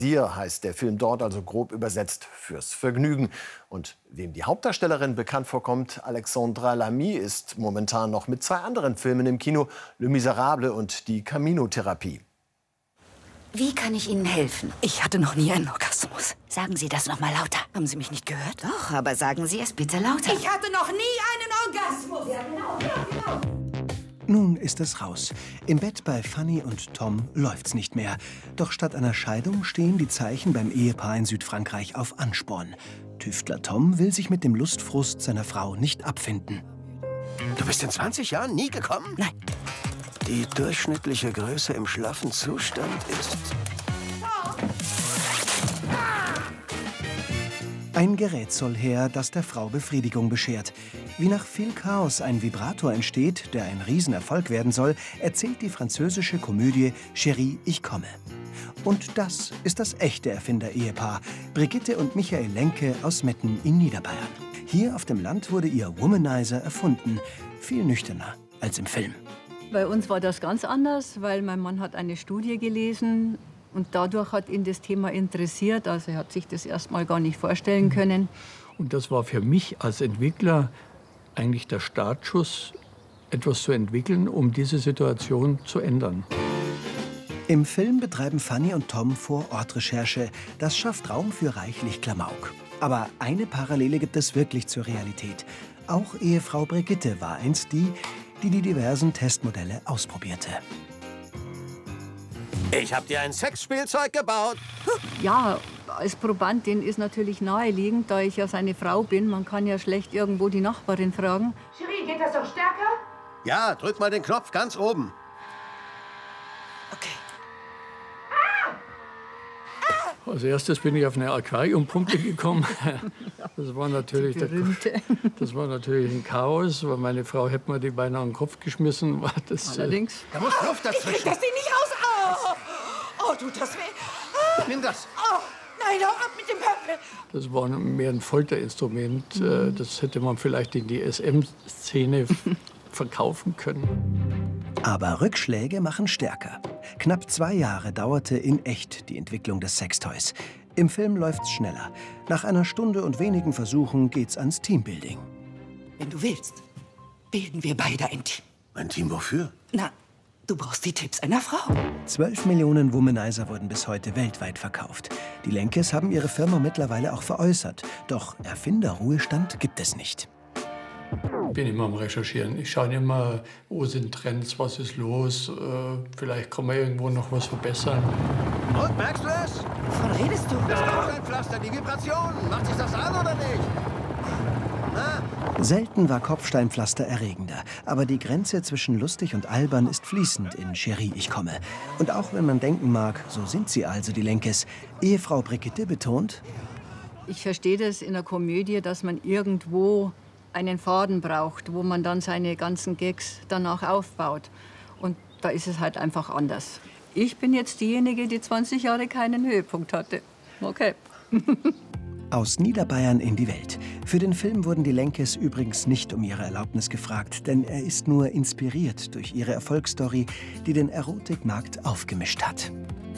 Dir heißt der Film dort, also grob übersetzt fürs Vergnügen. Und wem die Hauptdarstellerin bekannt vorkommt, Alexandra Lamy, ist momentan noch mit 2 anderen Filmen im Kino, Le Miserable und Die Camino-Therapie. Wie kann ich Ihnen helfen? Ich hatte noch nie einen Orgasmus. Sagen Sie das noch mal lauter. Haben Sie mich nicht gehört? Doch, aber sagen Sie es bitte lauter. Ich hatte noch nie einen Orgasmus. Ja, genau. Nun ist es raus. Im Bett bei Fanny und Tom läuft's nicht mehr. Doch statt einer Scheidung stehen die Zeichen beim Ehepaar in Südfrankreich auf Ansporn. Tüftler Tom will sich mit dem Lustfrust seiner Frau nicht abfinden. Du bist in 20 Jahren nie gekommen? Nein. Die durchschnittliche Größe im schlaffen Zustand ist... Ein Gerät soll her, das der Frau Befriedigung beschert. Wie nach viel Chaos ein Vibrator entsteht, der ein Riesenerfolg werden soll, erzählt die französische Komödie Chérie, ich komme. Und das ist das echte Erfinder-Ehepaar, Brigitte und Michael Lenke aus Metten in Niederbayern. Hier auf dem Land wurde ihr Womanizer erfunden, viel nüchterner als im Film. Bei uns war das ganz anders, weil mein Mann hat eine Studie gelesen und dadurch hat ihn das Thema interessiert. Also er hat sich das erst mal gar nicht vorstellen können. Und das war für mich als Entwickler eigentlich der Startschuss, etwas zu entwickeln, um diese Situation zu ändern. Im Film betreiben Fanny und Tom Vor-Ort-Recherche. Das schafft Raum für reichlich Klamauk. Aber eine Parallele gibt es wirklich zur Realität. Auch Ehefrau Brigitte war einst die diversen Testmodelle ausprobierte. Ich hab dir ein Sexspielzeug gebaut. Ja, als Probandin ist natürlich naheliegend, da ich ja seine Frau bin. Man kann ja schlecht irgendwo die Nachbarin fragen. Cherie, geht das doch stärker? Ja, drück mal den Knopf ganz oben. Okay. Als erstes bin ich auf eine Aquariumpumpe gekommen. Das war natürlich ein Chaos, weil meine Frau hätte mir die beinahe an den Kopf geschmissen. Allerdings. Da muss Luft Ich krieg dazwischen. das Ding nicht raus. Oh, tut das weh. Nimm das. Oh, nein, hau ab mit dem Pöppel. Das war mehr ein Folterinstrument. Das hätte man vielleicht in die SM-Szene verkaufen können. Aber Rückschläge machen stärker. Knapp 2 Jahre dauerte in echt die Entwicklung des Sextoys. Im Film läuft's schneller. Nach einer Stunde und wenigen Versuchen geht's ans Teambuilding. Wenn du willst, bilden wir beide ein Team. Ein Team wofür? Na, du brauchst die Tipps einer Frau. 12 Millionen Womanizer wurden bis heute weltweit verkauft. Die Lenkes haben ihre Firma mittlerweile auch veräußert. Doch Erfinderruhestand gibt es nicht. Ich bin immer am Recherchieren. Ich schaue immer, wo sind Trends, was ist los. Vielleicht kann man irgendwo noch was verbessern. Und, merkst du es? Wovon redest du? Das Kopfsteinpflaster, die Vibrationen. Macht sich das an oder nicht? Na? Selten war Kopfsteinpflaster erregender. Aber die Grenze zwischen lustig und albern ist fließend in Chérie, ich komme. Und auch wenn man denken mag, so sind sie also, die Lenkes. Ehefrau Brigitte betont: Ich verstehe das in der Komödie, dass man irgendwo einen Faden braucht, wo man dann seine ganzen Gags danach aufbaut. Und da ist es halt einfach anders. Ich bin jetzt diejenige, die 20 Jahre keinen Höhepunkt hatte. Okay. Aus Niederbayern in die Welt. Für den Film wurden die Lenkes übrigens nicht um ihre Erlaubnis gefragt, denn er ist nur inspiriert durch ihre Erfolgsstory, die den Erotikmarkt aufgemischt hat.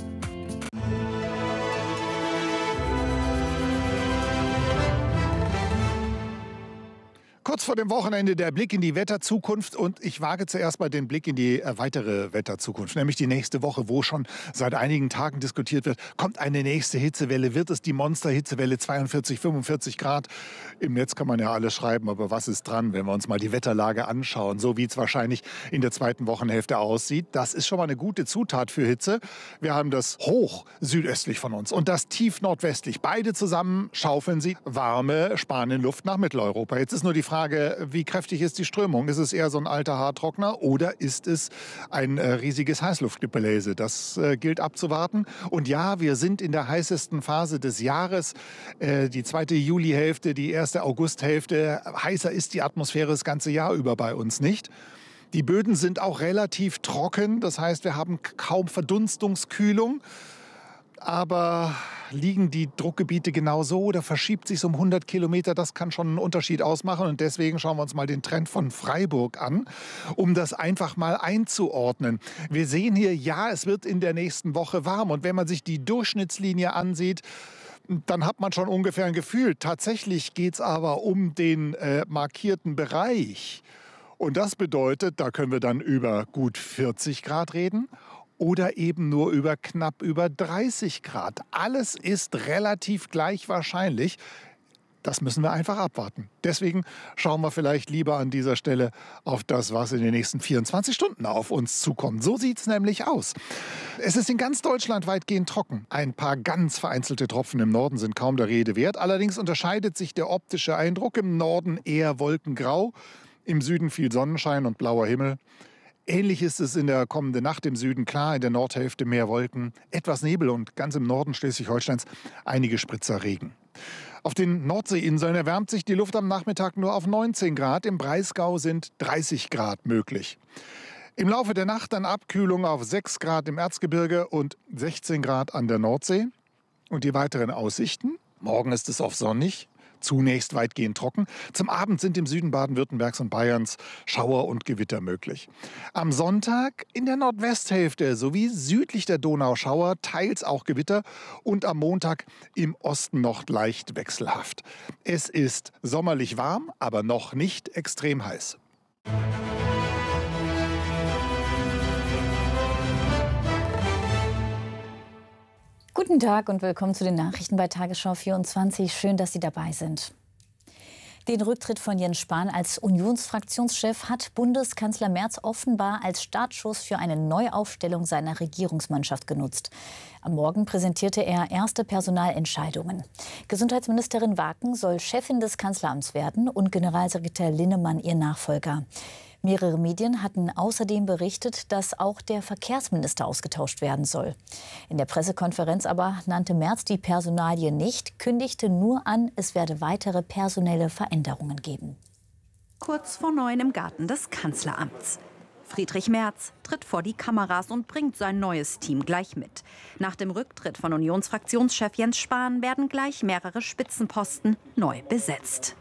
Kurz vor dem Wochenende der Blick in die Wetterzukunft und ich wage zuerst mal den Blick in die weitere Wetterzukunft, nämlich die nächste Woche, wo schon seit einigen Tagen diskutiert wird, kommt eine nächste Hitzewelle, wird es die Monster-Hitzewelle 42, 45 Grad? Im Netz kann man ja alles schreiben, aber was ist dran, wenn wir uns mal die Wetterlage anschauen, so wie es wahrscheinlich in der zweiten Wochenhälfte aussieht? Das ist schon mal eine gute Zutat für Hitze. Wir haben das Hoch südöstlich von uns und das Tief nordwestlich. Beide zusammen schaufeln sie warme Spanienluft nach Mitteleuropa. Jetzt ist nur die Frage, wie kräftig ist die Strömung? Ist es eher so ein alter Haartrockner oder ist es ein riesiges Heißluftgebläse? Das gilt abzuwarten. Und ja, wir sind in der heißesten Phase des Jahres. Die zweite Julihälfte, die erste Augusthälfte. Heißer ist die Atmosphäre das ganze Jahr über bei uns nicht. Die Böden sind auch relativ trocken. Das heißt, wir haben kaum Verdunstungskühlung. Aber liegen die Druckgebiete genau so oder verschiebt sich um 100 Kilometer? Das kann schon einen Unterschied ausmachen. Und deswegen schauen wir uns mal den Trend von Freiburg an, um das einfach mal einzuordnen. Wir sehen hier, ja, es wird in der nächsten Woche warm. Und wenn man sich die Durchschnittslinie ansieht, dann hat man schon ungefähr ein Gefühl. Tatsächlich geht es aber um den markierten Bereich. Und das bedeutet, da können wir dann über gut 40 Grad reden oder eben nur über knapp über 30 Grad. Alles ist relativ gleich wahrscheinlich. Das müssen wir einfach abwarten. Deswegen schauen wir vielleicht lieber an dieser Stelle auf das, was in den nächsten 24 Stunden auf uns zukommt. So sieht es nämlich aus. Es ist in ganz Deutschland weitgehend trocken. Ein paar ganz vereinzelte Tropfen im Norden sind kaum der Rede wert. Allerdings unterscheidet sich der optische Eindruck. Im Norden eher wolkengrau, im Süden viel Sonnenschein und blauer Himmel. Ähnlich ist es in der kommenden Nacht im Süden, klar, in der Nordhälfte mehr Wolken, etwas Nebel und ganz im Norden Schleswig-Holsteins einige Spritzer Regen. Auf den Nordseeinseln erwärmt sich die Luft am Nachmittag nur auf 19 Grad. Im Breisgau sind 30 Grad möglich. Im Laufe der Nacht dann Abkühlung auf 6 Grad im Erzgebirge und 16 Grad an der Nordsee. Und die weiteren Aussichten? Morgen ist es oft sonnig, zunächst weitgehend trocken. Zum Abend sind im Süden Baden-Württembergs und Bayerns Schauer und Gewitter möglich. Am Sonntag in der Nordwesthälfte sowie südlich der Donau Schauer, teils auch Gewitter und am Montag im Osten noch leicht wechselhaft. Es ist sommerlich warm, aber noch nicht extrem heiß. Guten Tag und willkommen zu den Nachrichten bei Tagesschau 24. Schön, dass Sie dabei sind. Den Rücktritt von Jens Spahn als Unionsfraktionschef hat Bundeskanzler Merz offenbar als Startschuss für eine Neuaufstellung seiner Regierungsmannschaft genutzt. Am Morgen präsentierte er erste Personalentscheidungen. Gesundheitsministerin Waken soll Chefin des Kanzleramts werden und Generalsekretär Linnemann ihr Nachfolger. Mehrere Medien hatten außerdem berichtet, dass auch der Verkehrsminister ausgetauscht werden soll. In der Pressekonferenz aber nannte Merz die Personalie nicht, kündigte nur an, es werde weitere personelle Veränderungen geben. Kurz vor 9 im Garten des Kanzleramts. Friedrich Merz tritt vor die Kameras und bringt sein neues Team gleich mit. Nach dem Rücktritt von Unionsfraktionschef Jens Spahn werden gleich mehrere Spitzenposten neu besetzt.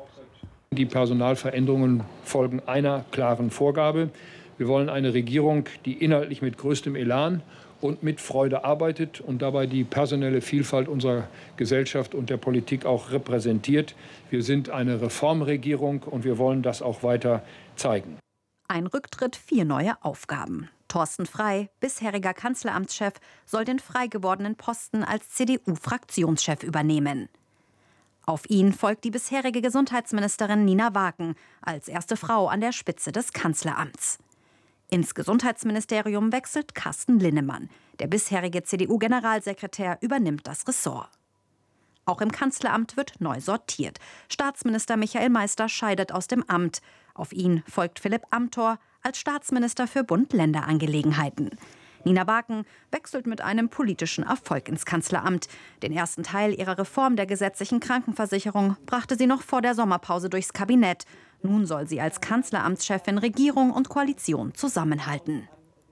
Die Personalveränderungen folgen einer klaren Vorgabe. Wir wollen eine Regierung, die inhaltlich mit größtem Elan und mit Freude arbeitet und dabei die personelle Vielfalt unserer Gesellschaft und der Politik auch repräsentiert. Wir sind eine Reformregierung und wir wollen das auch weiter zeigen. Ein Rücktritt, 4 neue Aufgaben. Thorsten Frey, bisheriger Kanzleramtschef, soll den frei gewordenen Posten als CDU-Fraktionschef übernehmen. Auf ihn folgt die bisherige Gesundheitsministerin Nina Waken als erste Frau an der Spitze des Kanzleramts. Ins Gesundheitsministerium wechselt Carsten Linnemann. Der bisherige CDU-Generalsekretär übernimmt das Ressort. Auch im Kanzleramt wird neu sortiert. Staatsminister Michael Meister scheidet aus dem Amt. Auf ihn folgt Philipp Amthor als Staatsminister für Bund-Länder-Angelegenheiten. Nina Waken wechselt mit einem politischen Erfolg ins Kanzleramt. Den ersten Teil ihrer Reform der gesetzlichen Krankenversicherung brachte sie noch vor der Sommerpause durchs Kabinett. Nun soll sie als Kanzleramtschefin Regierung und Koalition zusammenhalten.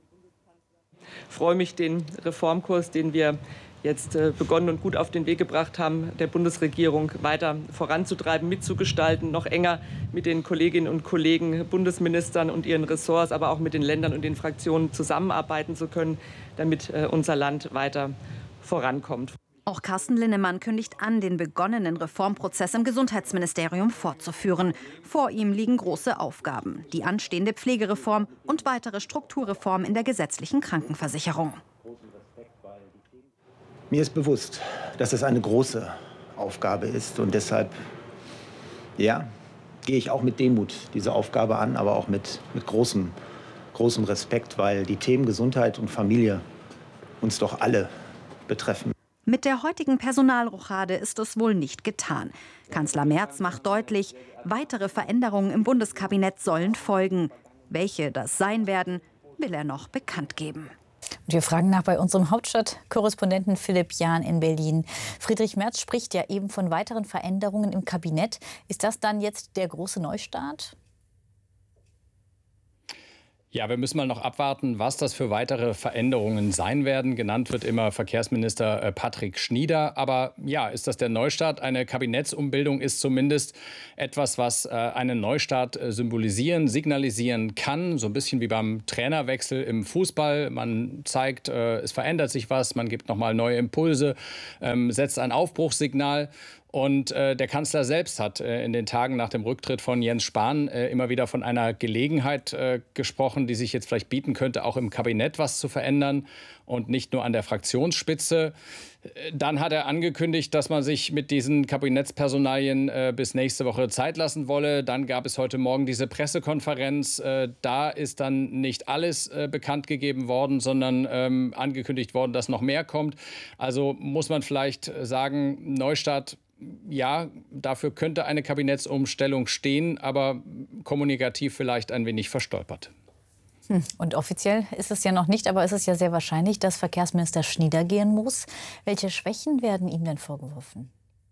Ich freue mich, den Reformkurs, den wir jetzt begonnen und gut auf den Weg gebracht haben, der Bundesregierung weiter voranzutreiben, mitzugestalten, noch enger mit den Kolleginnen und Kollegen, Bundesministern und ihren Ressorts, aber auch mit den Ländern und den Fraktionen zusammenarbeiten zu können, damit unser Land weiter vorankommt. Auch Carsten Linnemann kündigt an, den begonnenen Reformprozess im Gesundheitsministerium fortzuführen. Vor ihm liegen große Aufgaben, die anstehende Pflegereform und weitere Strukturreformen in der gesetzlichen Krankenversicherung. Mir ist bewusst, dass es eine große Aufgabe ist und deshalb, ja, gehe ich auch mit Demut diese Aufgabe an, aber auch mit großem Respekt, weil die Themen Gesundheit und Familie uns doch alle betreffen. Mit der heutigen Personalrochade ist es wohl nicht getan. Kanzler Merz macht deutlich, weitere Veränderungen im Bundeskabinett sollen folgen. Welche das sein werden, will er noch bekannt geben. Und wir fragen nach bei unserem Hauptstadtkorrespondenten Philipp Jahn in Berlin. Friedrich Merz spricht ja eben von weiteren Veränderungen im Kabinett. Ist das dann jetzt der große Neustart? Ja, wir müssen mal noch abwarten, was das für weitere Veränderungen sein werden. Genannt wird immer Verkehrsminister Patrick Schnieder. Aber ja, ist das der Neustart? Eine Kabinettsumbildung ist zumindest etwas, was einen Neustart symbolisieren, signalisieren kann. So ein bisschen wie beim Trainerwechsel im Fußball. Man zeigt, es verändert sich was, man gibt nochmal neue Impulse, setzt ein Aufbruchssignal. Und der Kanzler selbst hat in den Tagen nach dem Rücktritt von Jens Spahn immer wieder von einer Gelegenheit gesprochen, die sich jetzt vielleicht bieten könnte, auch im Kabinett was zu verändern und nicht nur an der Fraktionsspitze. Dann hat er angekündigt, dass man sich mit diesen Kabinettspersonalien bis nächste Woche Zeit lassen wolle. Dann gab es heute Morgen diese Pressekonferenz. Da ist dann nicht alles bekannt gegeben worden, sondern angekündigt worden, dass noch mehr kommt. Also muss man vielleicht sagen, Neustart. Ja, dafür könnte eine Kabinettsumstellung stehen, aber kommunikativ vielleicht ein wenig verstolpert. Und offiziell ist es ja noch nicht, aber es ist ja sehr wahrscheinlich, dass Verkehrsminister Schnieder gehen muss. Welche Schwächen werden ihm denn vorgeworfen?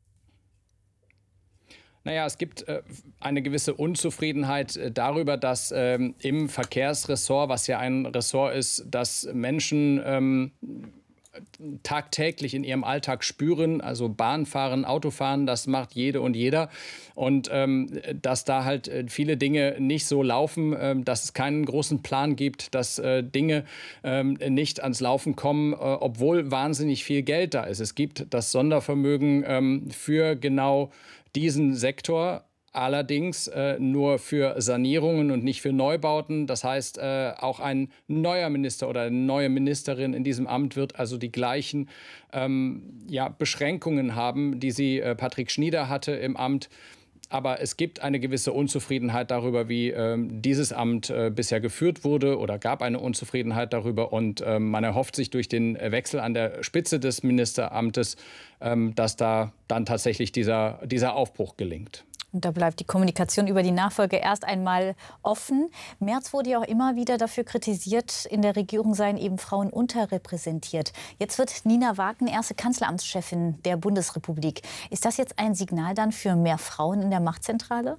Naja, es gibt eine gewisse Unzufriedenheit darüber, dass im Verkehrsressort, was ja ein Ressort ist, dass Menschen tagtäglich in ihrem Alltag spüren, also Bahnfahren, Autofahren, das macht jede und jeder. Und dass da halt viele Dinge nicht so laufen, dass es keinen großen Plan gibt, dass Dinge nicht ans Laufen kommen, obwohl wahnsinnig viel Geld da ist. Es gibt das Sondervermögen für genau diesen Sektor. Allerdings nur für Sanierungen und nicht für Neubauten. Das heißt, auch ein neuer Minister oder eine neue Ministerin in diesem Amt wird also die gleichen Beschränkungen haben, die sie Patrick Schnieder hatte im Amt. Aber es gibt eine gewisse Unzufriedenheit darüber, wie dieses Amt bisher geführt wurde, oder gab eine Unzufriedenheit darüber. Und man erhofft sich durch den Wechsel an der Spitze des Ministeramtes, dass da dann tatsächlich dieser Aufbruch gelingt. Und da bleibt die Kommunikation über die Nachfolge erst einmal offen. Merz wurde ja auch immer wieder dafür kritisiert, in der Regierung seien eben Frauen unterrepräsentiert. Jetzt wird Nina Wagen erste Kanzleramtschefin der Bundesrepublik. Ist das jetzt ein Signal dann für mehr Frauen in der Machtzentrale?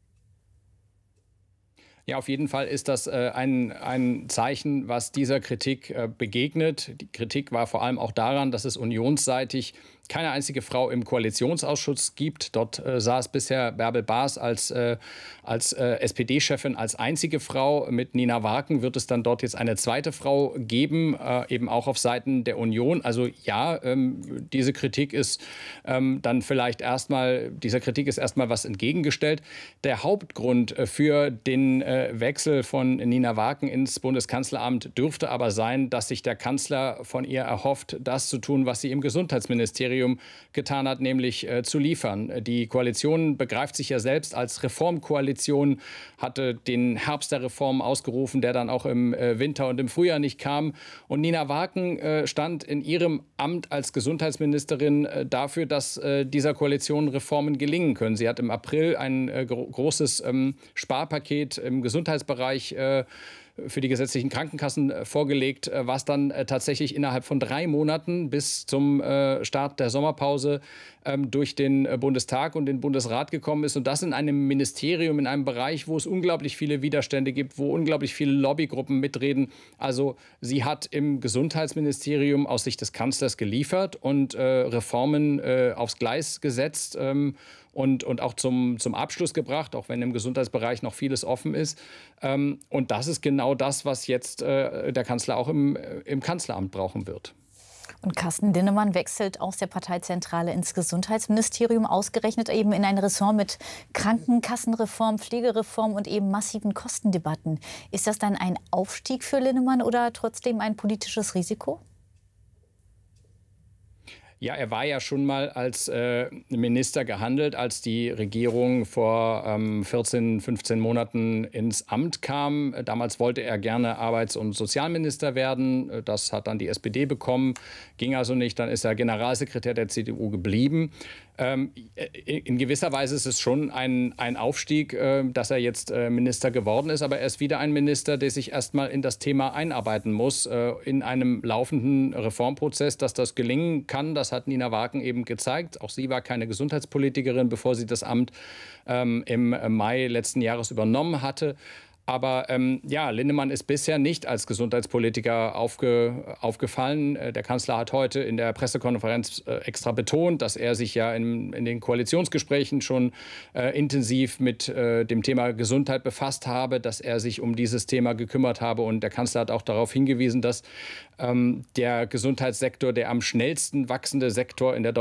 Ja, auf jeden Fall ist das ein Zeichen, was dieser Kritik begegnet. Die Kritik war vor allem auch daran, dass es unionsseitig keine einzige Frau im Koalitionsausschuss gibt. Dort saß bisher Bärbel Baas als SPD-Chefin als einzige Frau. Mit Nina Wagen wird es dann dort jetzt eine zweite Frau geben, eben auch auf Seiten der Union. Also ja, diese Kritik ist dann vielleicht dieser Kritik ist erstmal was entgegengestellt. Der Hauptgrund für den Wechsel von Nina Wagen ins Bundeskanzleramt dürfte aber sein, dass sich der Kanzler von ihr erhofft, das zu tun, was sie im Gesundheitsministerium getan hat, nämlich zu liefern. Die Koalition begreift sich ja selbst als Reformkoalition, hatte den Herbst der Reform ausgerufen, der dann auch im Winter und im Frühjahr nicht kam. Und Nina Wagen stand in ihrem Amt als Gesundheitsministerin dafür, dass dieser Koalition Reformen gelingen können. Sie hat im April ein großes Sparpaket im Gesundheitsbereich für die gesetzlichen Krankenkassen vorgelegt, was dann tatsächlich innerhalb von 3 Monaten bis zum Start der Sommerpause durch den Bundestag und den Bundesrat gekommen ist. Und das in einem Ministerium, in einem Bereich, wo es unglaublich viele Widerstände gibt, wo unglaublich viele Lobbygruppen mitreden. Also sie hat im Gesundheitsministerium aus Sicht des Kanzlers geliefert und Reformen aufs Gleis gesetzt. Und auch zum Abschluss gebracht, auch wenn im Gesundheitsbereich noch vieles offen ist. Und das ist genau das, was jetzt der Kanzler auch im Kanzleramt brauchen wird. Und Carsten Linnemann wechselt aus der Parteizentrale ins Gesundheitsministerium, ausgerechnet eben in ein Ressort mit Krankenkassenreform, Pflegereform und eben massiven Kostendebatten. Ist das dann ein Aufstieg für Linnemann oder trotzdem ein politisches Risiko? Ja, er war ja schon mal als Minister gehandelt, als die Regierung vor 14, 15 Monaten ins Amt kam. Damals wollte er gerne Arbeits- und Sozialminister werden. Das hat dann die SPD bekommen, ging also nicht. Dann ist er Generalsekretär der CDU geblieben. In gewisser Weise ist es schon ein Aufstieg, dass er jetzt Minister geworden ist. Aber er ist wieder ein Minister, der sich erst mal in das Thema einarbeiten muss, in einem laufenden Reformprozess. Dass das gelingen kann, das hat Nina Wagen eben gezeigt. Auch sie war keine Gesundheitspolitikerin, bevor sie das Amt im Mai letzten Jahres übernommen hatte. Aber ja, Linnemann ist bisher nicht als Gesundheitspolitiker aufgefallen. Der Kanzler hat heute in der Pressekonferenz extra betont, dass er sich ja in den Koalitionsgesprächen schon intensiv mit dem Thema Gesundheit befasst habe, dass er sich um dieses Thema gekümmert habe. Und der Kanzler hat auch darauf hingewiesen, dass der Gesundheitssektor der am schnellsten wachsende Sektor in der